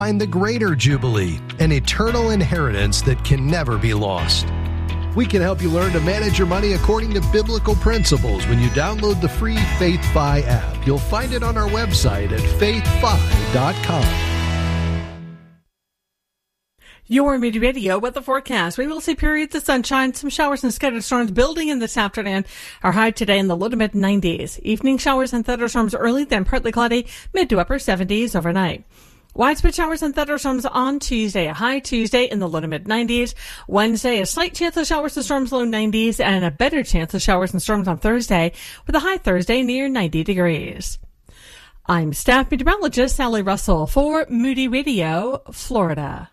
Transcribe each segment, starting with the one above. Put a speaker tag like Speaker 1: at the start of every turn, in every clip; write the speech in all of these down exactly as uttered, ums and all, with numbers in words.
Speaker 1: Find the greater Jubilee, an eternal inheritance that can never be lost. We can help you learn to manage your money according to biblical principles when you download the free FaithFi app. You'll find it on our website at faith fi dot com.
Speaker 2: Your Moody Radio weather forecast. We will see periods of sunshine, some showers and scattered storms building in this afternoon. Our high today in the low to mid nineties. Evening showers and thunderstorms early, then partly cloudy, mid to upper seventies overnight. Widespread showers and thunderstorms on Tuesday, a high Tuesday in the low to mid nineties. Wednesday, a slight chance of showers and storms, low nineties, and a better chance of showers and storms on Thursday, with a high Thursday near ninety degrees. I'm staff meteorologist Sally Russell for Moody Radio, Florida.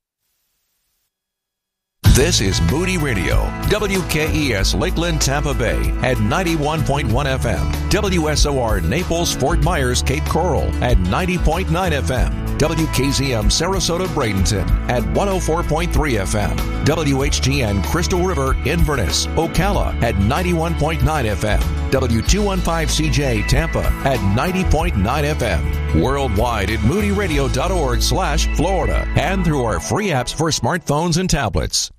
Speaker 3: This is Moody Radio, W K E S Lakeland, Tampa Bay at ninety-one point one F M, W S O R Naples, Fort Myers, Cape Coral at ninety point nine F M, W K Z M Sarasota, Bradenton at one oh four point three F M, W H G N Crystal River, Inverness, Ocala at ninety-one point nine F M, W two fifteen C J Tampa at ninety point nine F M, worldwide at moody radio dot org slash Florida, and through our free apps for smartphones and tablets.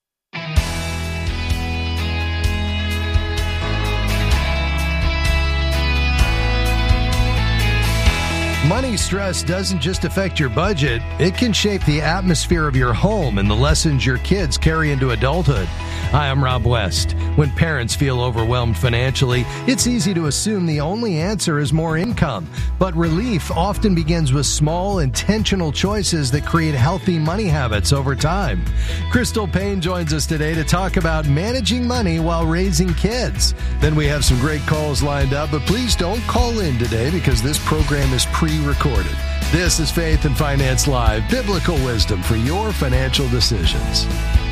Speaker 1: Money stress doesn't just affect your budget, it can shape the atmosphere of your home and the lessons your kids carry into adulthood. Hi, I'm Rob West. When parents feel overwhelmed financially, it's easy to assume the only answer is more income. But relief often begins with small, intentional choices that create healthy money habits over time. Crystal Payne joins us today to talk about managing money while raising kids. Then we have some great calls lined up, but please don't call in today because this program is pre-recorded. This is Faith and Finance Live, biblical wisdom for your financial decisions.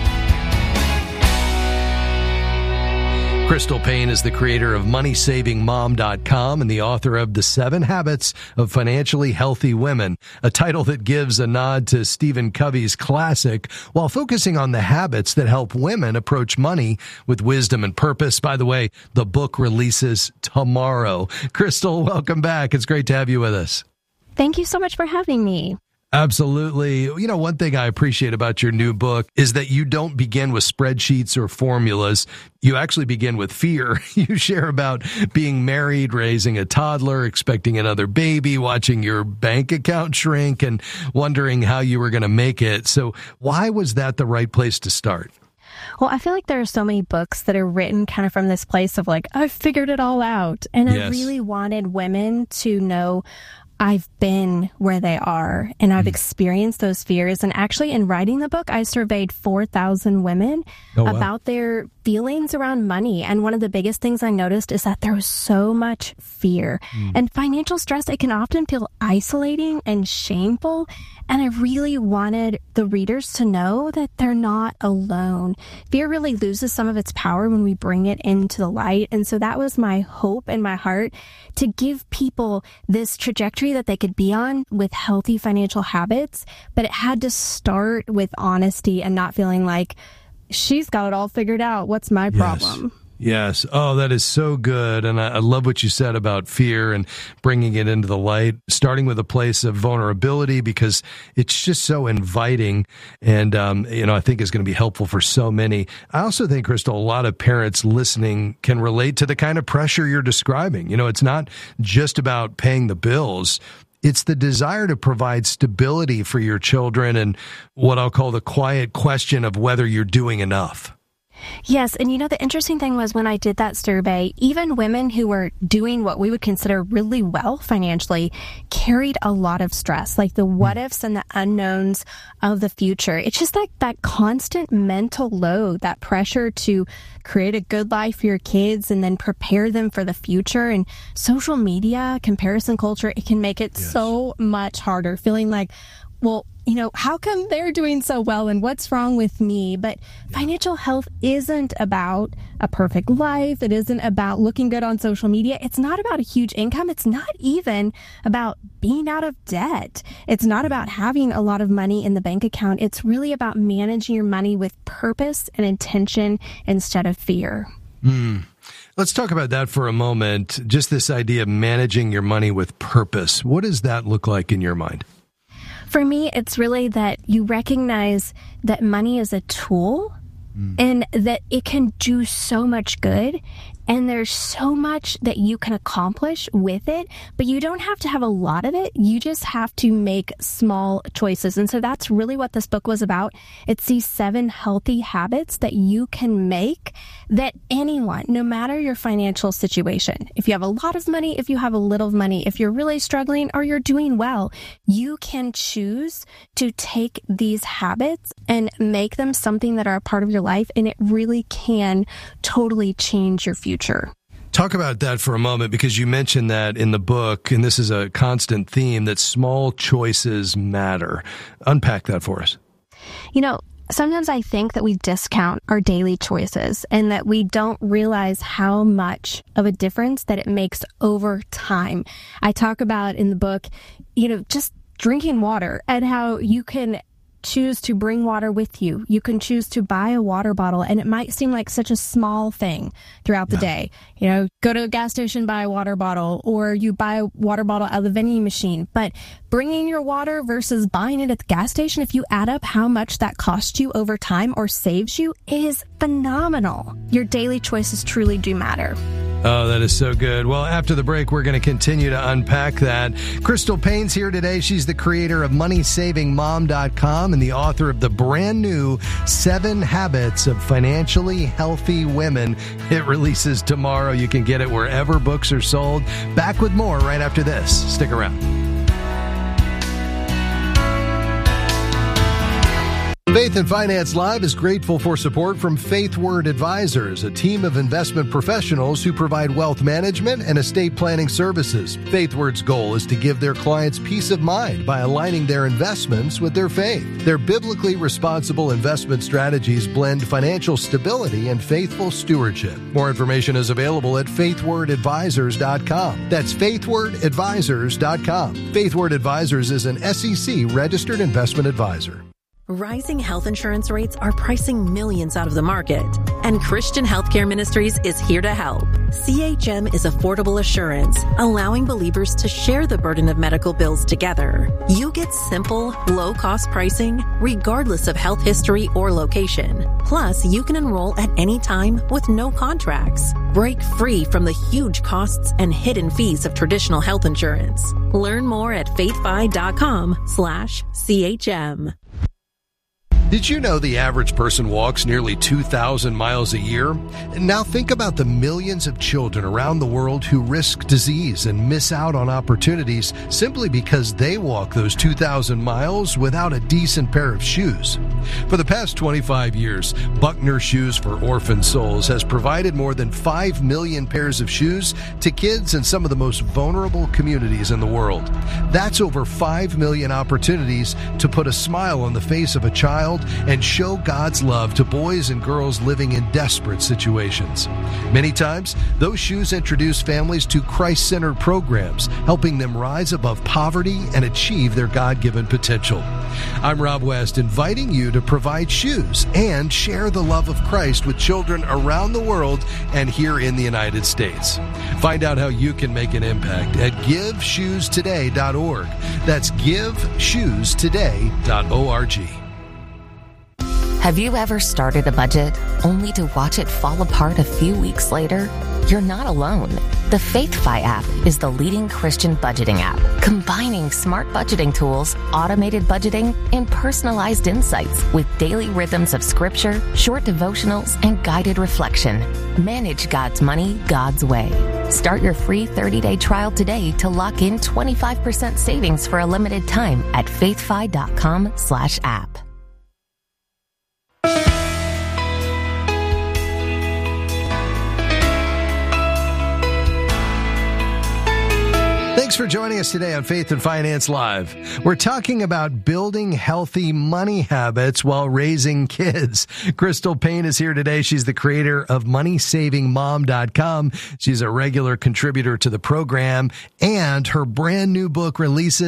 Speaker 1: Crystal Payne is the creator of money saving mom dot com and the author of The Seven Habits of Financially Healthy Women, a title that gives a nod to Stephen Covey's classic while focusing on the habits that help women approach money with wisdom and purpose. By the way, the book releases tomorrow. Crystal, welcome back. It's great to have you with us.
Speaker 4: Thank you so much for having me.
Speaker 1: Absolutely. You know, one thing I appreciate about your new book is that you don't begin with spreadsheets or formulas. You actually begin with fear. You share about being married, raising a toddler, expecting another baby, watching your bank account shrink, and wondering how you were going to make it. So why was that the right place to start?
Speaker 4: Well, I feel like there are so many books that are written kind of from this place of like, I've figured it all out. And yes. I really wanted women to know I've been where they are and I've experienced those fears. And actually in writing the book, I surveyed four thousand women oh, wow. about their feelings around money. And one of the biggest things I noticed is that there was so much fear mm. and financial stress. It can often feel isolating and shameful. And I really wanted the readers to know that they're not alone. Fear really loses some of its power when we bring it into the light. And so that was my hope and my heart, to give people this trajectory that they could be on with healthy financial habits. But it had to start with honesty and not feeling like she's got it all figured out. What's my problem?
Speaker 1: Yes. Yes. Oh, that is so good. And I, I love what you said about fear and bringing it into the light, starting with a place of vulnerability, because it's just so inviting and, um, you know, I think is going to be helpful for so many. I also think, Crystal, a lot of parents listening can relate to the kind of pressure you're describing. You know, it's not just about paying the bills. It's the desire to provide stability for your children and what I'll call the quiet question of whether you're doing enough.
Speaker 4: Yes. And you know, the interesting thing was when I did that survey, even women who were doing what we would consider really well financially carried a lot of stress, like the what ifs and the unknowns of the future. It's just like that constant mental load, that pressure to create a good life for your kids and then prepare them for the future. And social media, comparison culture, it can make it yes. so much harder, feeling like, well, you know, how come they're doing so well and what's wrong with me? But yeah. financial health isn't about a perfect life. It isn't about looking good on social media. It's not about a huge income. It's not even about being out of debt. It's not about having a lot of money in the bank account. It's really about managing your money with purpose and intention instead of fear.
Speaker 1: Mm. Let's talk about that for a moment. Just this idea of managing your money with purpose. What does that look like in your mind?
Speaker 4: For me, it's really that you recognize that money is a tool mm. and that it can do so much good. And there's so much that you can accomplish with it, but you don't have to have a lot of it. You just have to make small choices. And so that's really what this book was about. It's these seven healthy habits that you can make that anyone, no matter your financial situation, if you have a lot of money, if you have a little money, if you're really struggling or you're doing well, you can choose to take these habits and make them something that are a part of your life. And it really can totally change your future. Future.
Speaker 1: Talk about that for a moment, because you mentioned that in the book, and this is a constant theme, that small choices matter. Unpack that for us.
Speaker 4: You know, sometimes I think that we discount our daily choices and that we don't realize how much of a difference that it makes over time. I talk about in the book, you know, just drinking water and how you can choose to bring water with you. You can choose to buy a water bottle, and it might seem like such a small thing throughout the yeah. day. You know, go to a gas station, buy a water bottle, or you buy a water bottle out of the vending machine. But bringing your water versus buying it at the gas station, if you add up how much that costs you over time or saves you, is phenomenal. Your daily choices truly do matter.
Speaker 1: Oh, that is so good. Well, after the break, we're going to continue to unpack that. Crystal Payne's here today. She's the creator of money saving mom dot com and the author of the brand new Seven Habits of Financially Healthy Women. It releases tomorrow. You can get it wherever books are sold. Back with more right after this. Stick around. Faith and Finance Live is grateful for support from FaithWord Advisors, a team of investment professionals who provide wealth management and estate planning services. FaithWord's goal is to give their clients peace of mind by aligning their investments with their faith. Their biblically responsible investment strategies blend financial stability and faithful stewardship. More information is available at faith word advisors dot com. That's faith word advisors dot com. FaithWord Advisors is an S E C registered investment advisor.
Speaker 5: Rising health insurance rates are pricing millions out of the market, and Christian Healthcare Ministries is here to help. C H M is affordable assurance, allowing believers to share the burden of medical bills together. You get simple, low-cost pricing, regardless of health history or location. Plus, you can enroll at any time with no contracts. Break free from the huge costs and hidden fees of traditional health insurance. Learn more at faithfi dot com slash C H M.
Speaker 1: Did you know the average person walks nearly two thousand miles a year? Now think about the millions of children around the world who risk disease and miss out on opportunities simply because they walk those two thousand miles without a decent pair of shoes. For the past twenty-five years, Buckner Shoes for Orphan Souls has provided more than five million pairs of shoes to kids in some of the most vulnerable communities in the world. That's over five million opportunities to put a smile on the face of a child and show God's love to boys and girls living in desperate situations. Many times, those shoes introduce families to Christ-centered programs, helping them rise above poverty and achieve their God-given potential. I'm Rob West, inviting you to provide shoes and share the love of Christ with children around the world and here in the United States. Find out how you can make an impact at give shoes today dot org. That's give shoes today dot org.
Speaker 6: Have you ever started a budget only to watch it fall apart a few weeks later? You're not alone. The FaithFi app is the leading Christian budgeting app, combining smart budgeting tools, automated budgeting, and personalized insights with daily rhythms of scripture, short devotionals, and guided reflection. Manage God's money God's way. Start your free thirty-day trial today to lock in twenty-five percent savings for a limited time at faithfi dot com slash app.
Speaker 1: Thanks for joining us today on Faith and Finance Live. We're talking about building healthy money habits while raising kids. Crystal Payne is here today. She's the creator of money saving mom dot com. She's a regular contributor to the program, and her brand new book releases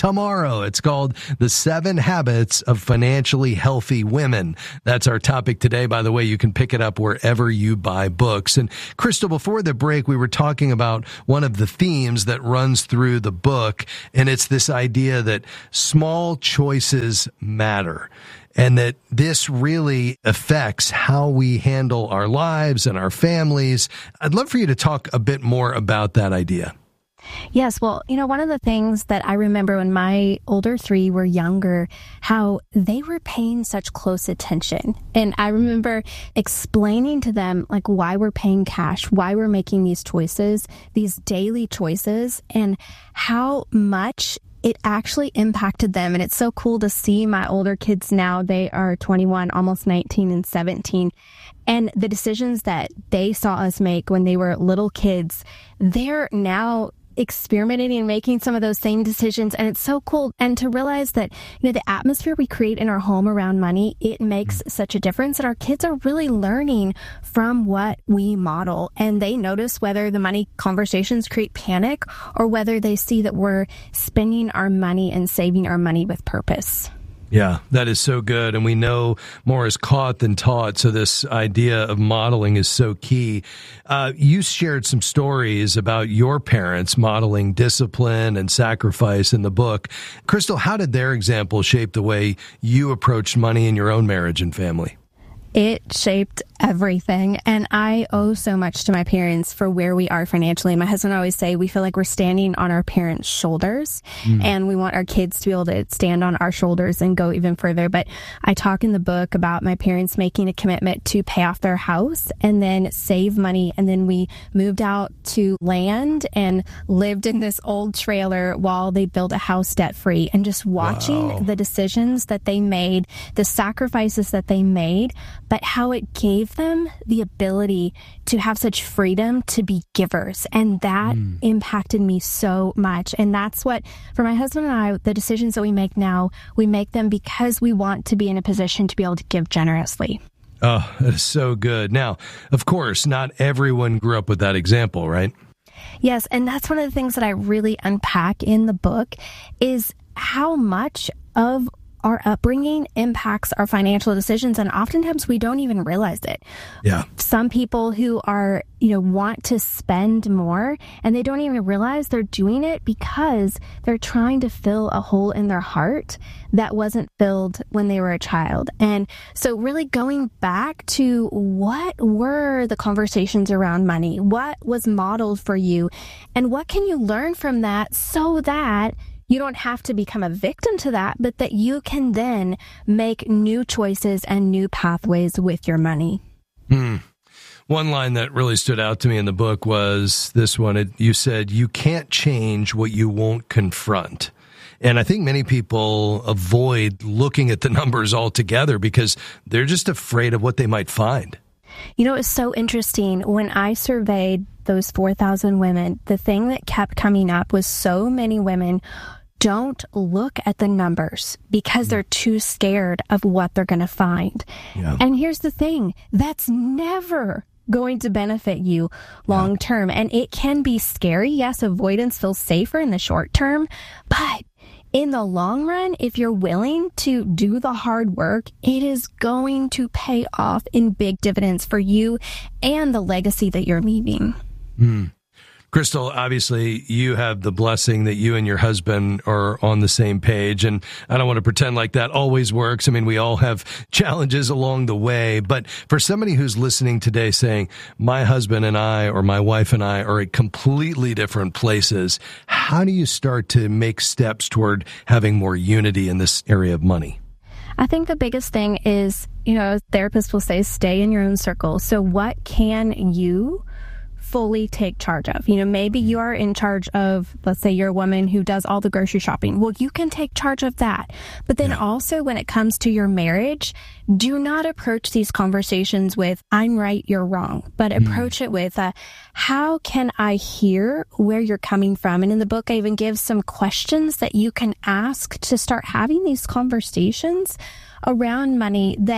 Speaker 1: tomorrow. It's called The Seven Habits of Financially Healthy Women. That's our topic today. By the way, you can pick it up wherever you buy books. And Crystal, before the break, we were talking about one of the themes that runs through the book, and it's this idea that small choices matter. And that this really affects how we handle our lives and our families. I'd love for you to talk a bit more about that idea.
Speaker 4: Yes. Well, you know, one of the things that I remember when my older three were younger, how they were paying such close attention. And I remember explaining to them, like, why we're paying cash, why we're making these choices, these daily choices, and how much it actually impacted them. And it's so cool to see my older kids now. They are twenty-one, almost nineteen and seventeen. And the decisions that they saw us make when they were little kids, they're now experimenting and making some of those same decisions. And it's so cool. And to realize that, you know, the atmosphere we create in our home around money, it makes such a difference that our kids are really learning from what we model. And they notice whether the money conversations create panic or whether they see that we're spending our money and saving our money with purpose.
Speaker 1: Yeah, that is so good. And we know more is caught than taught. So this idea of modeling is so key. Uh, you shared some stories about your parents modeling discipline and sacrifice in the book. Crystal, how did their example shape the way you approached money in your own marriage and family?
Speaker 4: It shaped everything. And I owe so much to my parents for where we are financially. My husband and I always say we feel like we're standing on our parents' shoulders, mm. and we want our kids to be able to stand on our shoulders and go even further. But I talk in the book about my parents making a commitment to pay off their house and then save money. And then we moved out to land and lived in this old trailer while they built a house debt free. And just watching wow. the decisions that they made, the sacrifices that they made, but how it gave them the ability to have such freedom to be givers. And that mm. impacted me so much. And that's what, for my husband and I, the decisions that we make now, we make them because we want to be in a position to be able to give generously.
Speaker 1: Oh, that is so good. Now, of course, not everyone grew up with that example, right?
Speaker 4: Yes. And that's one of the things that I really unpack in the book is how much of our upbringing impacts our financial decisions, and oftentimes we don't even realize it.
Speaker 1: Yeah.
Speaker 4: Some people who are, you know, want to spend more and they don't even realize they're doing it because they're trying to fill a hole in their heart that wasn't filled when they were a child. And so really going back to what were the conversations around money? What was modeled for you? And what can you learn from that so that you don't have to become a victim to that, but that you can then make new choices and new pathways with your money.
Speaker 1: Hmm. One line that really stood out to me in the book was this one. It, you said, you can't change what you won't confront. And I think many people avoid looking at the numbers altogether because they're just afraid of what they might find.
Speaker 4: You know, it's so interesting. When I surveyed those four thousand women, the thing that kept coming up was so many women don't look at the numbers because they're too scared of what they're going to find. Yeah. And here's the thing, that's never going to benefit you long term. Yeah. And it can be scary. Yes, avoidance feels safer in the short term, but in the long run, if you're willing to do the hard work, it is going to pay off in big dividends for you and the legacy that you're leaving.
Speaker 1: Mm. Crystal, obviously, you have the blessing that you and your husband are on the same page, and I don't want to pretend like that always works. I mean, we all have challenges along the way, but for somebody who's listening today saying, my husband and I or my wife and I are at completely different places, how do you start to make steps toward having more unity in this area of money?
Speaker 4: I think the biggest thing is, you know, therapists will say, stay in your own circle. So what can you fully take charge of? You know, maybe you are in charge of, let's say you're a woman who does all the grocery shopping. Well, you can take charge of that. But then yeah. also when it comes to your marriage, do not approach these conversations with, I'm right, you're wrong, but mm. approach it with, uh, how can I hear where you're coming from? And in the book, I even give some questions that you can ask to start having these conversations around money that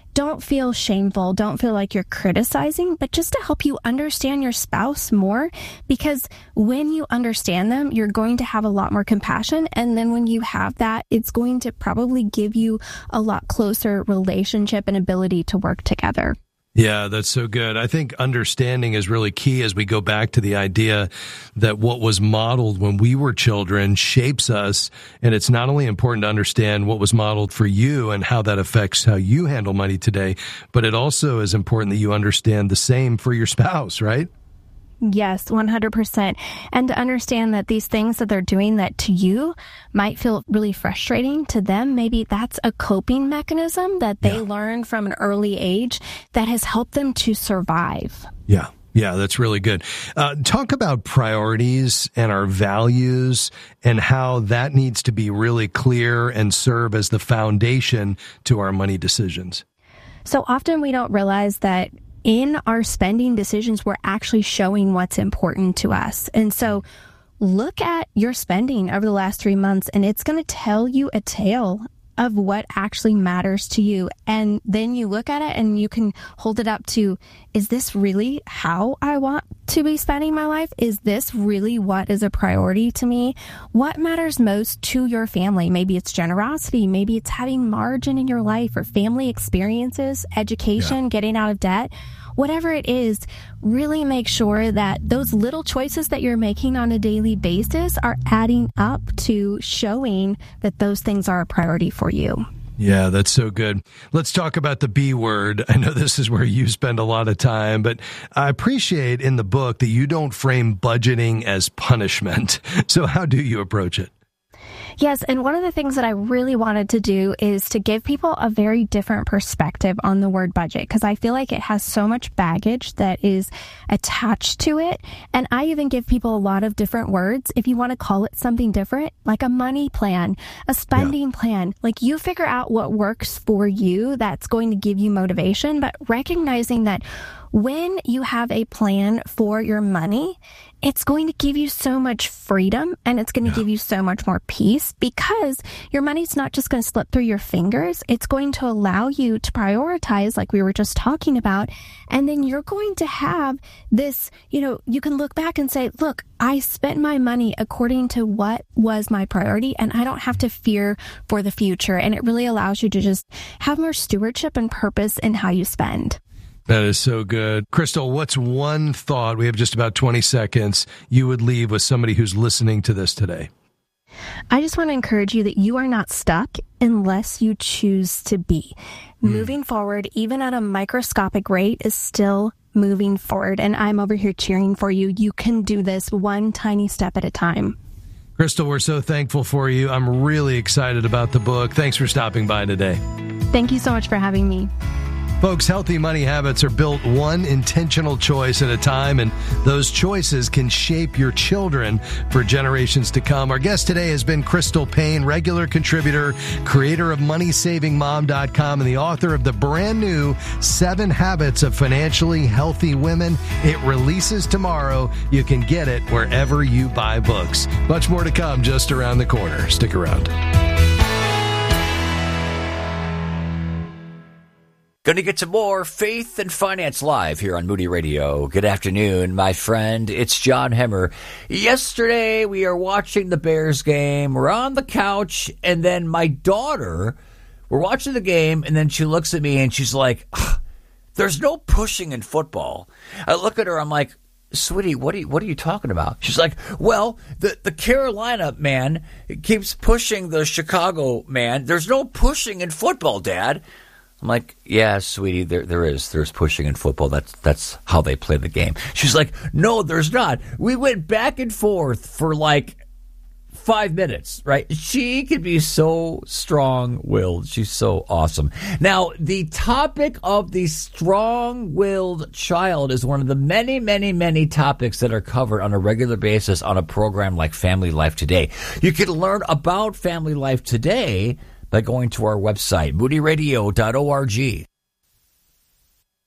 Speaker 4: don't feel shameful. Don't feel like you're criticizing, but just to help you understand your spouse more, because when you understand them, you're going to have a lot more compassion. And then when you have that, it's going to probably give you a lot closer relationship and ability to work together.
Speaker 1: Yeah, that's so good. I think understanding is really key as we go back to the idea that what was modeled when we were children shapes us. And it's not only important to understand what was modeled for you and how that affects how you handle money today, but it also is important that you understand the same for your spouse, right?
Speaker 4: Yes, one hundred percent. And to understand that these things that they're doing that to you might feel really frustrating to them, maybe that's a coping mechanism that they yeah. learned from an early age that has helped them to survive.
Speaker 1: Yeah. Yeah, that's really good. Uh, talk about priorities and our values and how that needs to be really clear and serve as the foundation to our money decisions.
Speaker 4: So often we don't realize that in our spending decisions, we're actually showing what's important to us. And so look at your spending over the last three months, and it's going to tell you a tale of what actually matters to you. And then you look at it and you can hold it up to, is this really how I want to be spending my life? Is this really what is a priority to me? What matters most to your family? Maybe it's generosity. Maybe it's having margin in your life or family experiences, education, yeah. getting out of debt. Whatever it is, really make sure that those little choices that you're making on a daily basis are adding up to showing that those things are a priority for you.
Speaker 1: Yeah, that's so good. Let's talk about the B word. I know this is where you spend a lot of time, but I appreciate in the book that you don't frame budgeting as punishment. So how do you approach it?
Speaker 4: Yes, and one of the things that I really wanted to do is to give people a very different perspective on the word budget, because I feel like it has so much baggage that is attached to it. And I even give people a lot of different words. If you want to call it something different, like a money plan, a spending yeah. plan, like you figure out what works for you that's going to give you motivation, but recognizing that when you have a plan for your money, it's going to give you so much freedom and it's going to yeah. give you so much more peace, because your money's not just going to slip through your fingers. It's going to allow you to prioritize, like we were just talking about. And then you're going to have this, you know, you can look back and say, look, I spent my money according to what was my priority, and I don't have to fear for the future. And it really allows you to just have more stewardship and purpose in how you spend.
Speaker 1: That is so good. Crystal, what's one thought, we have just about twenty seconds, you would leave with somebody who's listening to this today?
Speaker 4: I just want to encourage you that you are not stuck unless you choose to be. Mm. Moving forward, even at a microscopic rate, is still moving forward. And I'm over here cheering for you. You can do this one tiny step at a time.
Speaker 1: Crystal, we're so thankful for you. I'm really excited about the book. Thanks for stopping by today.
Speaker 4: Thank you so much for having me.
Speaker 1: Folks, healthy money habits are built one intentional choice at a time, and those choices can shape your children for generations to come. Our guest today has been Crystal Paine, regular contributor, creator of money saving mom dot com, and the author of the brand new Seven Habits of Financially Healthy Women. It releases tomorrow. You can get it wherever you buy books. Much more to come just around the corner. Stick around.
Speaker 7: Going to get some more Faith and Finance Live here on Moody Radio. Good afternoon, my friend. It's John Hemmer. Yesterday, we are watching the Bears game. We're on the couch, and then my daughter, we're watching the game, and then she looks at me, and she's like, there's no pushing in football. I look at her, I'm like, sweetie, what are you, what are you talking about? She's like, well, the, the Carolina man keeps pushing the Chicago man. There's no pushing in football, Dad. I'm like, yeah, sweetie, there there is. There's pushing in football. That's that's how they play the game. She's like, no, there's not. We went back and forth for like five minutes, right? She could be so strong-willed. She's so awesome. Now, the topic of the strong-willed child is one of the many, many, many topics that are covered on a regular basis on a program like Family Life Today. You can learn about Family Life Today by going to our website, moody radio dot org.
Speaker 8: The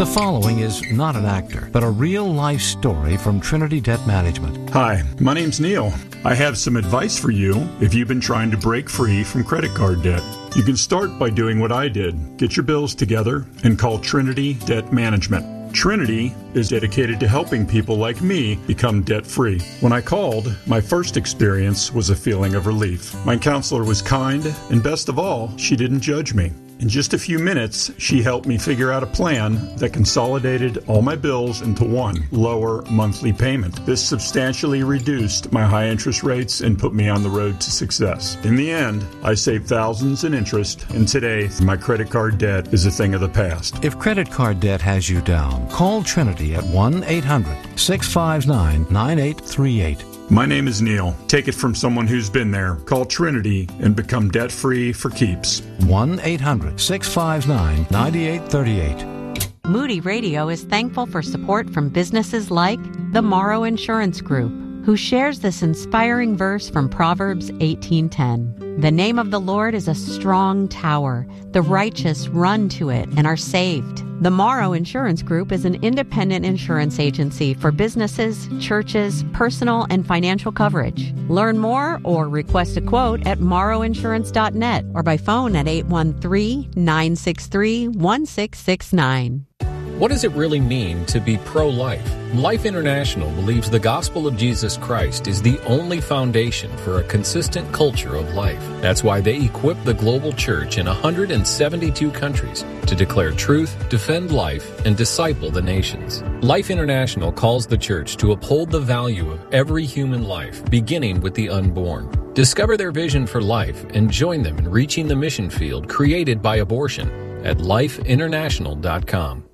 Speaker 8: The following is not an actor, but a real-life story from Trinity Debt Management.
Speaker 9: Hi, my name's Neil. I have some advice for you if you've been trying to break free from credit card debt. You can start by doing what I did. Get your bills together and call Trinity Debt Management. Trinity is dedicated to helping people like me become debt-free. When I called, my first experience was a feeling of relief. My counselor was kind, and best of all, she didn't judge me. In just a few minutes, she helped me figure out a plan that consolidated all my bills into one lower monthly payment. This substantially reduced my high interest rates and put me on the road to success. In the end, I saved thousands in interest, and today, my credit card debt is a thing of the past.
Speaker 8: If credit card debt has you down, call Trinity at one eight hundred six five nine nine eight three eight.
Speaker 9: My name is Neil. Take it from someone who's been there. Call Trinity and become debt-free for keeps.
Speaker 8: one eight hundred six five nine nine eight three eight.
Speaker 10: Moody Radio is thankful for support from businesses like the Morrow Insurance Group, who shares this inspiring verse from Proverbs eighteen ten. The name of the Lord is a strong tower. The righteous run to it and are saved. The Morrow Insurance Group is an independent insurance agency for businesses, churches, personal, and financial coverage. Learn more or request a quote at morrow insurance dot net or by phone at eight one three, nine six three, one six six nine.
Speaker 11: What does it really mean to be pro-life? Life International believes the gospel of Jesus Christ is the only foundation for a consistent culture of life. That's why they equip the global church in one hundred seventy-two countries to declare truth, defend life, and disciple the nations. Life International calls the church to uphold the value of every human life, beginning with the unborn. Discover their vision for life and join them in reaching the mission field created by abortion at life international dot com.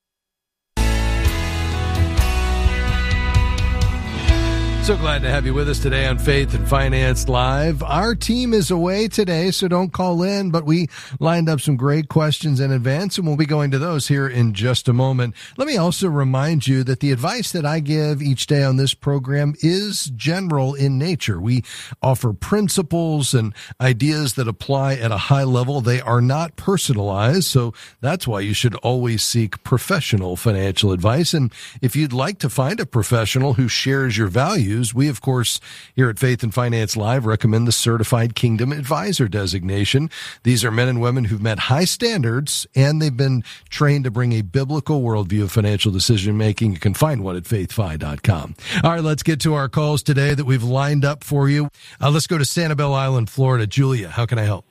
Speaker 1: So glad to have you with us today on Faith and Finance Live. Our team is away today, so don't call in, but we lined up some great questions in advance, and we'll be going to those here in just a moment. Let me also remind you that the advice that I give each day on this program is general in nature. We offer principles and ideas that apply at a high level. They are not personalized, so that's why you should always seek professional financial advice. And if you'd like to find a professional who shares your values, we, of course, here at Faith and Finance Live recommend the Certified Kingdom Advisor designation. These are men and women who've met high standards, and they've been trained to bring a biblical worldview of financial decision-making. You can find one at faith fi dot com. All right, let's get to our calls today that we've lined up for you. Uh, let's go to Sanibel Island, Florida. Julia, how can I help?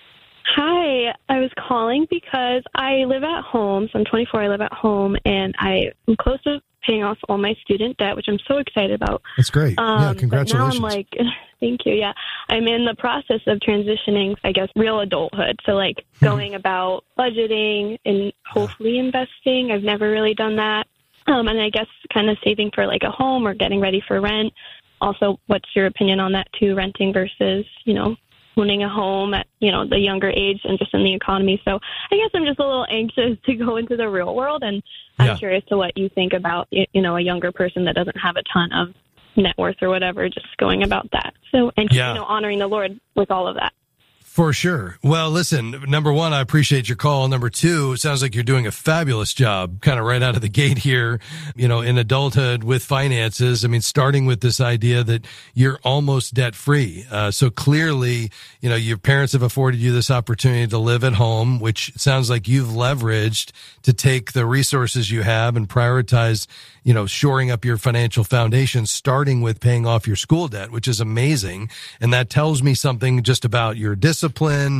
Speaker 12: Hi, I was calling because I live at home. So I'm twenty-four. I live at home, and I am close to paying off all my student debt, which I'm so excited about.
Speaker 1: That's great. Um, yeah, congratulations.
Speaker 12: But now I'm like, thank you. Yeah, I'm in the process of transitioning, I guess, real adulthood. So like going about budgeting and hopefully investing. I've never really done that. Um, and I guess kind of saving for like a home or getting ready for rent. Also, what's your opinion on that too, renting versus, you know, owning a home at, you know, the younger age and just in the economy. So I guess I'm just a little anxious to go into the real world, and I'm yeah. curious to what you think about, you know, a younger person that doesn't have a ton of net worth or whatever, just going about that. So, and, yeah. you know, honoring the Lord with all of that.
Speaker 1: For sure. Well, listen, number one, I appreciate your call. Number two, it sounds like you're doing a fabulous job kind of right out of the gate here, you know, in adulthood with finances. I mean, starting with this idea that you're almost debt free. Uh, so clearly, you know, your parents have afforded you this opportunity to live at home, which sounds like you've leveraged to take the resources you have and prioritize, you know, shoring up your financial foundation, starting with paying off your school debt, which is amazing. And that tells me something just about your discipline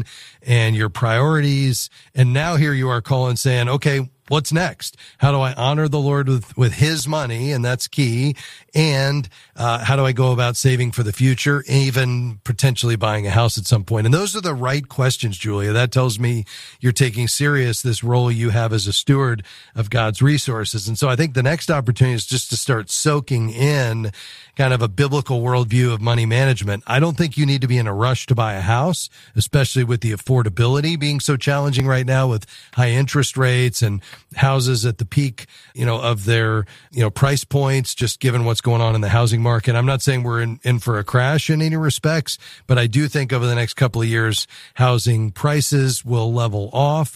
Speaker 1: and your priorities. And now here you are calling saying, okay, what's next? How do I honor the Lord with, with his money? And that's key. And uh, how do I go about saving for the future, even potentially buying a house at some point? And those are the right questions, Julia. That tells me you're taking serious this role you have as a steward of God's resources. And so I think the next opportunity is just to start soaking in kind of a biblical worldview of money management. I don't think you need to be in a rush to buy a house, especially with the affordability being so challenging right now with high interest rates and houses at the peak, you know, of their, you know, price points, just given what's going on in the housing market. I'm not saying we're in, in for a crash in any respects, but I do think over the next couple of years, housing prices will level off.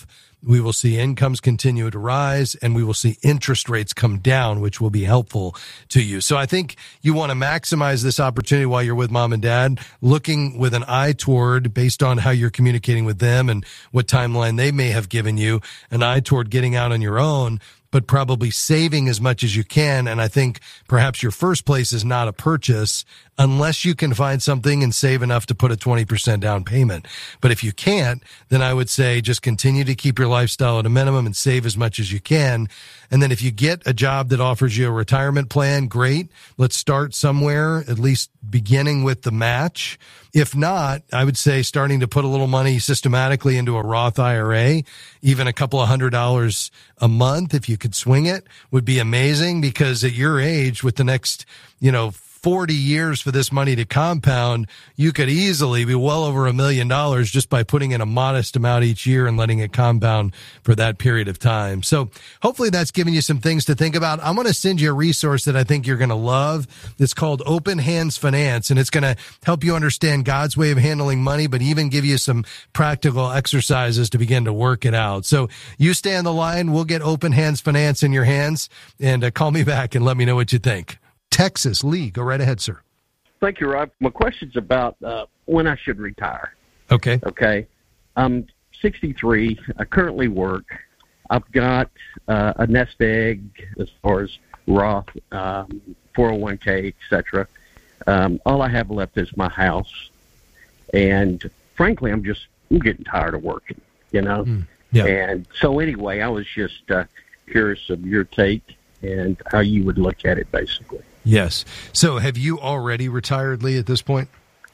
Speaker 1: we will see incomes continue to rise, and we will see interest rates come down, which will be helpful to you. So I think you want to maximize this opportunity while you're with mom and dad, looking with an eye toward, based on how you're communicating with them and what timeline they may have given you, an eye toward getting out on your own, but probably saving as much as you can. And I think perhaps your first place is not a purchase unless you can find something and save enough to put a twenty percent down payment. But if you can't, then I would say just continue to keep your lifestyle at a minimum and save as much as you can. And then if you get a job that offers you a retirement plan, great. Let's start somewhere, at least beginning with the match. If not, I would say starting to put a little money systematically into a Roth I R A, even a couple of hundred dollars a month, if you could swing it, would be amazing, because at your age, with the next, you know, forty years for this money to compound, you could easily be well over a million dollars just by putting in a modest amount each year and letting it compound for that period of time. So hopefully that's giving you some things to think about. I'm going to send you a resource that I think you're going to love. It's called Open Hands Finance, and it's going to help you understand God's way of handling money, but even give you some practical exercises to begin to work it out. So you stay on the line. We'll get Open Hands Finance in your hands, and uh, call me back and let me know what you think. Texas, Lee, go right ahead, sir.
Speaker 13: Thank you, Rob. My question's about uh, when I should retire.
Speaker 1: Okay.
Speaker 13: Okay. I'm sixty-three. I currently work. I've got uh, a nest egg as far as Roth, um, four oh one k, et cetera. Um, all I have left is my house. And frankly, I'm just I'm getting tired of working, you know. Mm, yeah. And so anyway, I was just uh, curious of your take and how you would look at it, basically.
Speaker 1: Yes. So have you already retired, Lee, at this point?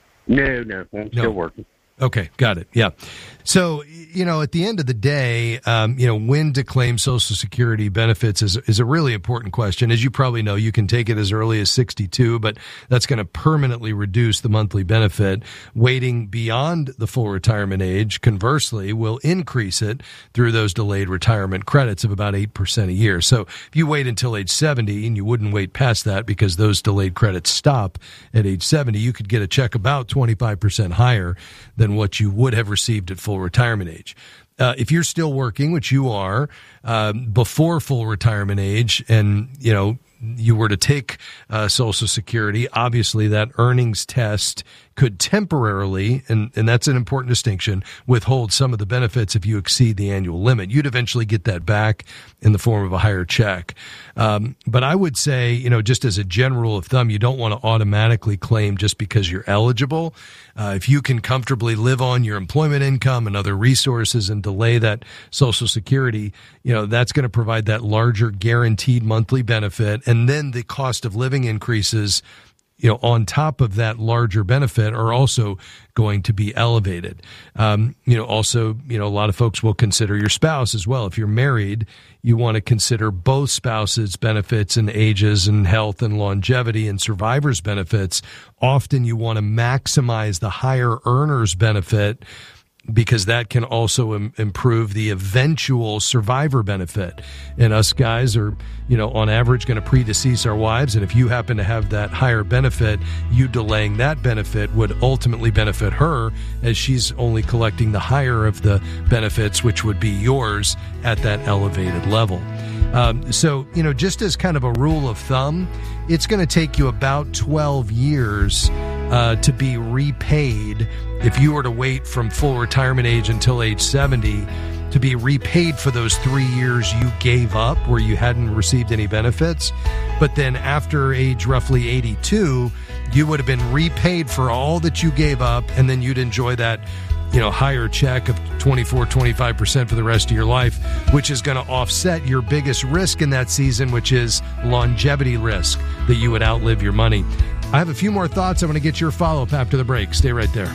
Speaker 13: No, no. I'm
Speaker 1: no.
Speaker 13: still working.
Speaker 1: Okay, got it. Yeah. So, you know, at the end of the day, um, you know, when to claim Social Security benefits is is a really important question. As you probably know, you can take it as early as sixty-two, but that's going to permanently reduce the monthly benefit. Waiting beyond the full retirement age, conversely, will increase it through those delayed retirement credits of about eight percent a year. So if you wait until age seventy, and you wouldn't wait past that because those delayed credits stop at age seventy, you could get a check about twenty-five percent higher than what you would have received at full retirement age. Uh, if you're still working, which you are, um, before full retirement age, and, you know, you were to take uh, Social Security, obviously that earnings test could temporarily, and, and that's an important distinction, withhold some of the benefits if you exceed the annual limit. You'd eventually get that back in the form of a higher check. Um, but I would say, you know, just as a general rule of thumb, you don't want to automatically claim just because you're eligible. Uh, if you can comfortably live on your employment income and other resources and delay that Social Security, you know, that's going to provide that larger guaranteed monthly benefit. And then the cost of living increases, you know, on top of that larger benefit are also going to be elevated. Um, you know, also, you know, a lot of folks will consider your spouse as well. If you're married, you want to consider both spouses' benefits and ages and health and longevity and survivors' benefits. Often you want to maximize the higher earners' benefit, because that can also im- improve the eventual survivor benefit. And us guys are, you know, on average going to predecease our wives. And if you happen to have that higher benefit, you delaying that benefit would ultimately benefit her, as she's only collecting the higher of the benefits, which would be yours at that elevated level. Um, so, you know, just as kind of a rule of thumb, it's going to take you about twelve years uh, to be repaid. If you were to wait from full retirement age until age seventy, to be repaid for those three years you gave up where you hadn't received any benefits. But then after age roughly eighty-two, you would have been repaid for all that you gave up, and then you'd enjoy that, you know, higher check of twenty-four, twenty-five percent for the rest of your life, which is going to offset your biggest risk in that season, which is longevity risk, that you would outlive your money. I have a few more thoughts. I'm going to get your follow-up after the break. Stay right there.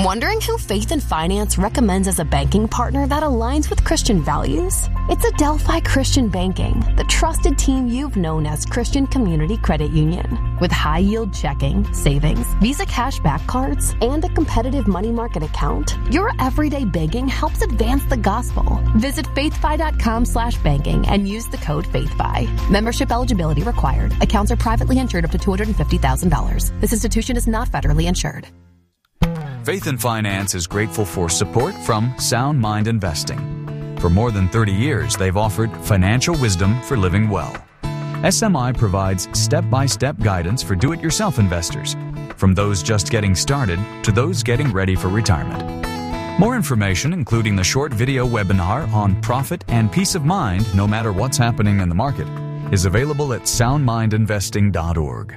Speaker 14: Wondering who Faith and Finance recommends as a banking partner that aligns with Christian values? It's Adelphi Christian Banking, the trusted team you've known as Christian Community Credit Union. With high-yield checking, savings, Visa cashback cards, and a competitive money market account, your everyday banking helps advance the gospel. Visit faithfi.com slash banking and use the code FaithFi. Membership eligibility required. Accounts are privately insured up to two hundred fifty thousand dollars. This institution is not federally insured.
Speaker 15: Faith and Finance is grateful for support from Sound Mind Investing. For more than thirty years, they've offered financial wisdom for living well. S M I provides step-by-step guidance for do-it-yourself investors, from those just getting started to those getting ready for retirement. More information, including the short video webinar on profit and peace of mind no matter what's happening in the market, is available at sound mind investing dot org.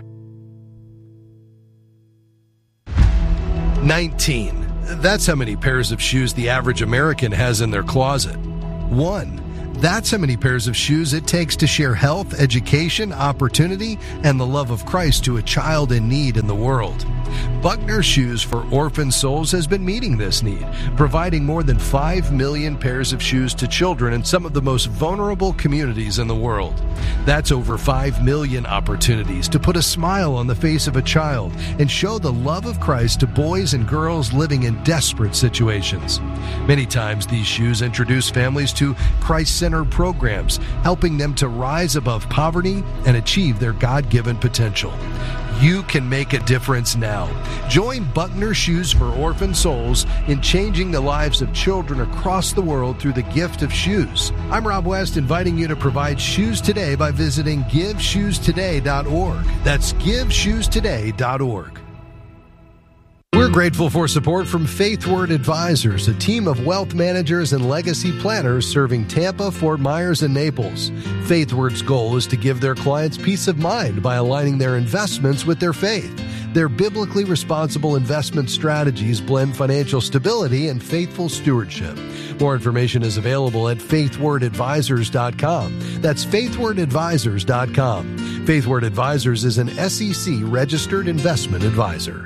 Speaker 1: nineteen. That's how many pairs of shoes the average American has in their closet. One. That's how many pairs of shoes it takes to share health, education, opportunity, and the love of Christ to a child in need in the world. Buckner Shoes for Orphan Souls has been meeting this need, providing more than five million pairs of shoes to children in some of the most vulnerable communities in the world. That's over five million opportunities to put a smile on the face of a child and show the love of Christ to boys and girls living in desperate situations. Many times these shoes introduce families to Christ-centered programs, helping them to rise above poverty and achieve their God-given potential. You can make a difference now. Join Buckner Shoes for Orphan Souls in changing the lives of children across the world through the gift of shoes. I'm Rob West, inviting you to provide shoes today by visiting give shoes today dot org. That's give shoes today dot org. We're grateful for support from FaithWord Advisors, a team of wealth managers and legacy planners serving Tampa, Fort Myers, and Naples. FaithWord's goal is to give their clients peace of mind by aligning their investments with their faith. Their biblically responsible investment strategies blend financial stability and faithful stewardship. More information is available at faith word advisors dot com. That's faith word advisors dot com. FaithWord Advisors is an S E C registered investment advisor.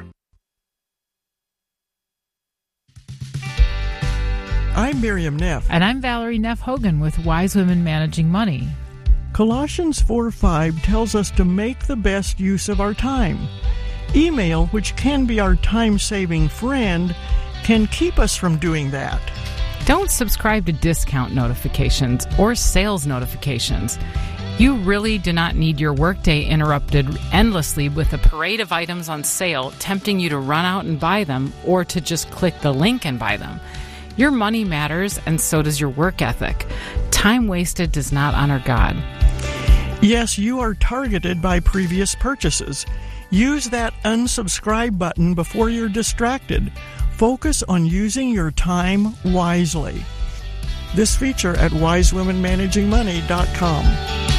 Speaker 16: I'm Miriam Neff.
Speaker 17: And I'm Valerie Neff Hogan with Wise Women Managing Money.
Speaker 16: Colossians four five tells us to make the best use of our time. Email, which can be our time-saving friend, can keep us from doing that.
Speaker 17: Don't subscribe to discount notifications or sales notifications. You really do not need your workday interrupted endlessly with a parade of items on sale tempting you to run out and buy them or to just click the link and buy them. Your money matters, and so does your work ethic. Time wasted does not honor God.
Speaker 16: Yes, you are targeted by previous purchases. Use that unsubscribe button before you're distracted. Focus on using your time wisely. This feature at wise women managing money dot com.